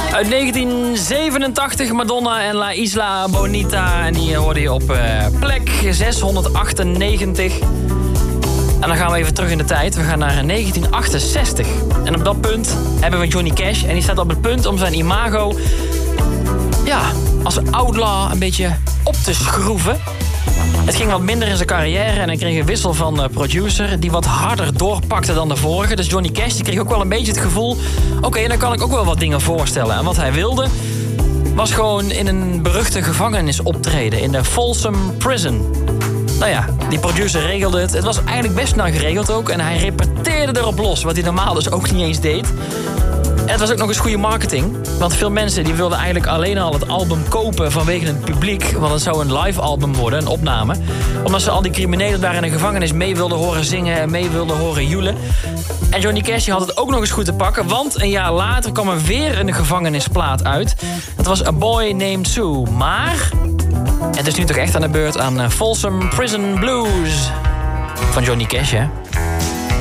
Uit 1987 Madonna en La Isla Bonita. En die hoorde je op plek 698. En dan gaan we even terug in de tijd. We gaan naar 1968. En op dat punt hebben we Johnny Cash. En die staat op het punt om zijn imago... ja, als outlaw een beetje op te schroeven. Het ging wat minder in zijn carrière en hij kreeg een wissel van producer... die wat harder doorpakte dan de vorige. Dus Johnny Cash die kreeg ook wel een beetje het gevoel... oké, dan kan ik ook wel wat dingen voorstellen. En wat hij wilde was gewoon in een beruchte gevangenis optreden... in de Folsom Prison. Nou ja, die producer regelde het. Het was eigenlijk best snel geregeld ook. En hij repeteerde erop los, wat hij normaal dus ook niet eens deed. En het was ook nog eens goede marketing. Want veel mensen die wilden eigenlijk alleen al het album kopen vanwege het publiek. Want het zou een live album worden, een opname. Omdat ze al die criminelen daar in de gevangenis mee wilden horen zingen en mee wilden horen joelen. En Johnny Cash had het ook nog eens goed te pakken. Want een jaar later kwam er weer een gevangenisplaat uit. Dat was A Boy Named Sue. Maar het is nu toch echt aan de beurt aan Folsom Prison Blues. Van Johnny Cash, hè?